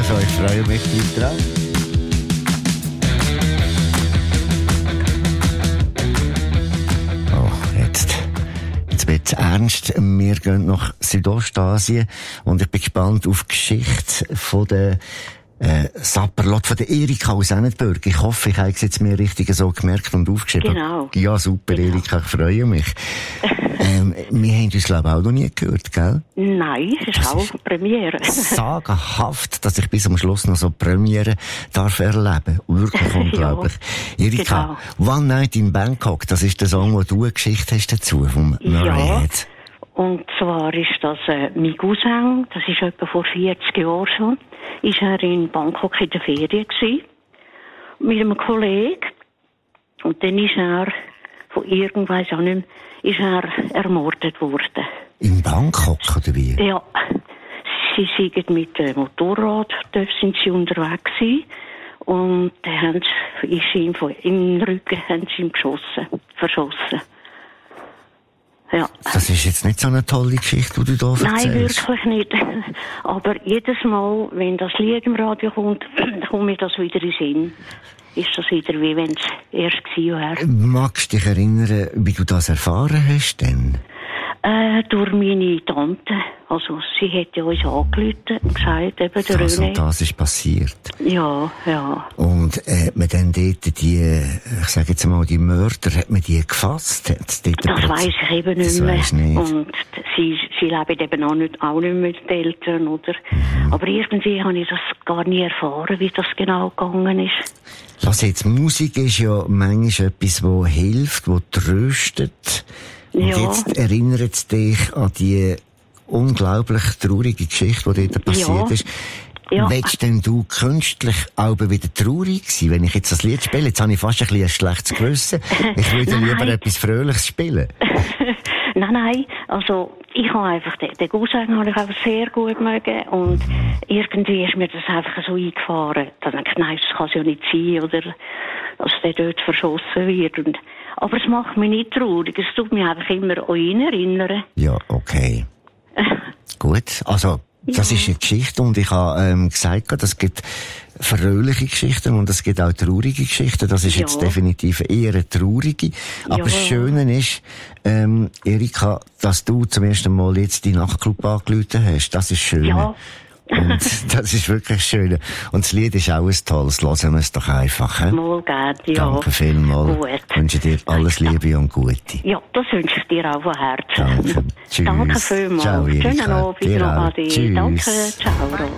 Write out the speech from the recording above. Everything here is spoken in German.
Also ich freue mich drauf. Jetzt wird's ernst. Wir gehen nach Südostasien und ich bin gespannt auf die Geschichte von der Sapperlot von der Erika aus Ennetburg. Ich hoffe, ich habe es jetzt mir richtig so gemerkt und aufgeschrieben. Genau. Ja, super, genau. Erika, ich freue mich. Wir haben uns, glaube ich, auch noch nie gehört, gell? Nein, es ist auch Premiere. Sagenhaft, dass ich bis am Schluss noch so Premiere darf erleben. Wirklich unglaublich. Ja, Erika, genau. One Night in Bangkok, das ist der Song, wo du eine Geschichte hast dazu, vom Murray Head. Und zwar ist das mein Cousin, das ist etwa vor 40 Jahren schon, ist er in Bangkok in der Ferien gewesen, mit einem Kollegen. Und dann ist er, von irgendwas auch nicht mehr, ist er ermordet worden. In Bangkok, oder wie? Ja. Sie sind mit dem Motorrad, dort sind sie unterwegs gewesen. Und dann haben sie ihm im Rücken haben sie ihn verschossen. Ja. Das ist jetzt nicht so eine tolle Geschichte, die du da erzählst. Nein, wirklich nicht. Aber jedes Mal, wenn das Lied im Radio kommt, kommt mir das wieder in den Sinn. Ist das wieder, wie wenn es erst war. Magst du dich erinnern, wie du das erfahren hast denn? Durch meine Tante. Also, sie hat ja uns angerufen und gesagt, eben der also, René. Das ist passiert? Ja, ja. Und hat man dann dort ich sage jetzt mal, die Mörder, hat man die gefasst? Das weiss ich eben nicht mehr. Nicht. Und sie leben eben auch nicht mit den Eltern, oder? Aber irgendwie habe ich das gar nie erfahren, wie das genau gegangen ist. Lass jetzt, Musik ist ja manchmal etwas, das hilft, das tröstet. Und jetzt erinnert es dich an die unglaublich traurige Geschichte, die dort passiert ist. Ja. Willst denn du künstlich auch wieder traurig sein, wenn ich jetzt das Lied spiele? Jetzt habe ich fast ein schlechtes Gewissen. Ich würde lieber etwas Fröhliches spielen. Nein. Also, ich habe einfach, den Cousin habe ich einfach sehr gut mögen. Und irgendwie ist mir das einfach so eingefahren. Dann denke ich, nein, das kann es ja nicht sein, oder, dass der dort verschossen wird. Aber es macht mich nicht traurig. Es tut mich einfach immer an ihn erinnern. Ja, okay. Gut. Also, das ist eine Geschichte und ich habe gesagt, es gibt fröhliche Geschichten und es gibt auch traurige Geschichten. Das ist jetzt definitiv eher eine traurige. Aber das Schöne ist, Erika, dass du zum ersten Mal jetzt die Nachtclub angerufen hast. Das ist schön. Ja. Und das ist wirklich schön. Und das Lied ist auch ein tolles. Hören wir es doch einfach. Mal gerne, ja. Danke vielmals. Gut. Ich wünsche dir alles Liebe und Gute. Ja, das wünsche ich dir auch von Herzen. Danke. Tschüss. Danke vielmals. Ciao, Erika. Schönen Abend noch an dich. Danke. Ciao.